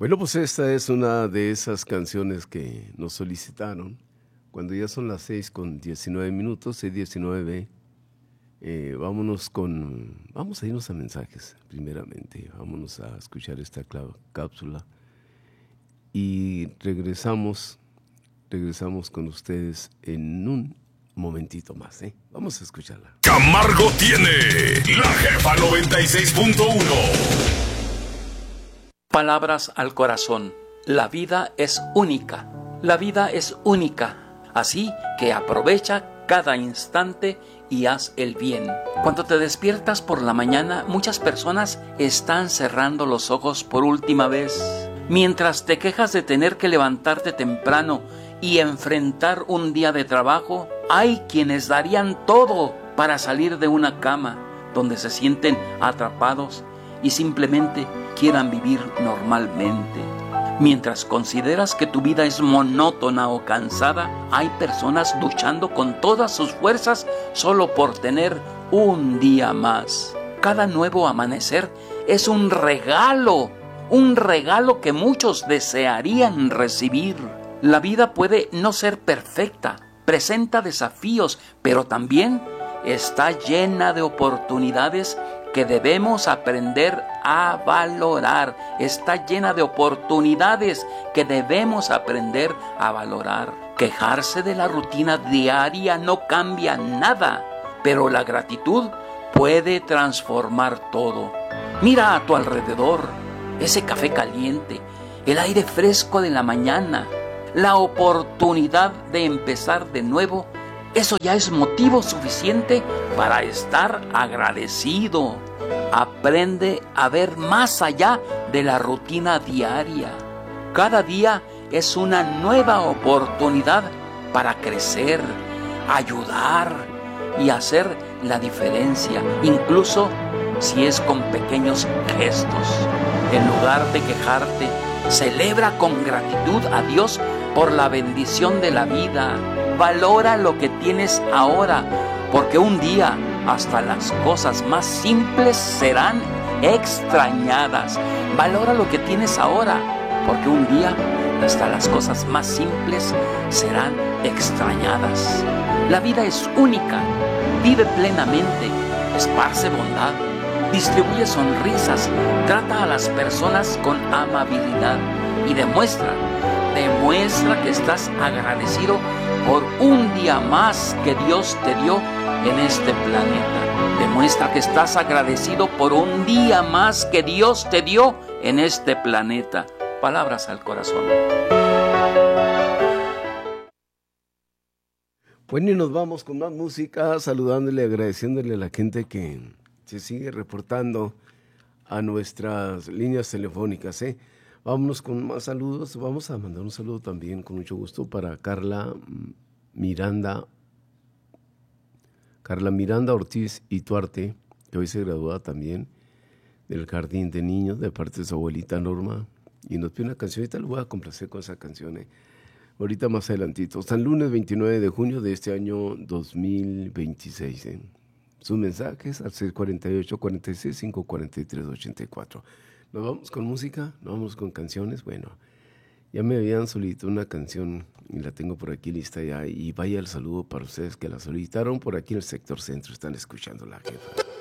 Bueno, pues esta es una de esas canciones que nos solicitaron. Cuando ya son las 6:19, 6:19, vamos a irnos a mensajes, primeramente. Vámonos a escuchar esta cápsula y regresamos con ustedes en un momentito más, ¿eh? Vamos a escucharla. Camargo tiene la jefa 96.1. Palabras al corazón. La vida es única. La vida es única. Así que aprovecha cada instante y haz el bien. Cuando te despiertas por la mañana, muchas personas están cerrando los ojos por última vez. Mientras te quejas de tener que levantarte temprano y enfrentar un día de trabajo, hay quienes darían todo para salir de una cama donde se sienten atrapados y simplemente quieran vivir normalmente. Mientras consideras que tu vida es monótona o cansada, hay personas luchando con todas sus fuerzas solo por tener un día más. Cada nuevo amanecer es un regalo que muchos desearían recibir. La vida puede no ser perfecta, presenta desafíos, pero también está llena de oportunidades que debemos aprender a valorar. Está llena de oportunidades que debemos aprender a valorar. Quejarse de la rutina diaria no cambia nada, pero la gratitud puede transformar todo. Mira a tu alrededor, ese café caliente, el aire fresco de la mañana, la oportunidad de empezar de nuevo. Eso ya es motivo suficiente para estar agradecido. Aprende a ver más allá de la rutina diaria. Cada día es una nueva oportunidad para crecer, ayudar y hacer la diferencia, incluso si es con pequeños gestos. En lugar de quejarte, celebra con gratitud a Dios por la bendición de la vida. Valora lo que tienes ahora, porque un día hasta las cosas más simples serán extrañadas. Valora lo que tienes ahora, porque un día hasta las cosas más simples serán extrañadas. La vida es única. Vive plenamente, esparce bondad, distribuye sonrisas, trata a las personas con amabilidad y demuestra que estás agradecido por un día más que Dios te dio en este planeta. Demuestra que estás agradecido por un día más que Dios te dio en este planeta. Palabras al corazón. Bueno, y nos vamos con más música, saludándole, agradeciéndole a la gente que se sigue reportando a nuestras líneas telefónicas, ¿eh? Vámonos con más saludos. Vamos a mandar un saludo también con mucho gusto para Carla Miranda Ortiz y Tuarte, que hoy se gradúa también del Jardín de Niños de parte de su abuelita Norma, y nos pide una canción. Ahorita le voy a complacer con esa canción, ahorita más adelantito. San lunes 29 de junio de este año 2026. Sus mensajes al 648-46-543-84. Nos vamos con música, nos vamos con canciones. Bueno, ya me habían solicitado una canción y la tengo por aquí lista ya. Y vaya el saludo para ustedes que la solicitaron por aquí en el sector centro. Están escuchando la jefa.